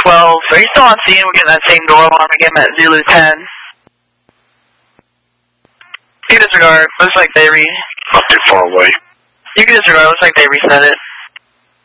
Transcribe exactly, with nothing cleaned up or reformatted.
twelve. Are you still on scene? We're getting that same door alarm again at Zulu ten. You can disregard. Looks like they re... Not too far away. You can disregard. Looks like they reset it.